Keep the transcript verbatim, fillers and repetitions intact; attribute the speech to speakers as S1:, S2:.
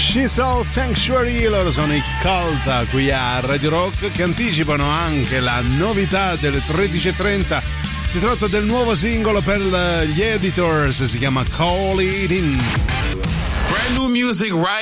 S1: She's All Sanctuary, loro sono i Cult qui a Radio Rock, che anticipano anche la novità delle tredici e trenta. Si tratta del nuovo singolo per gli Editors, si chiama Call It In.
S2: Brand new music right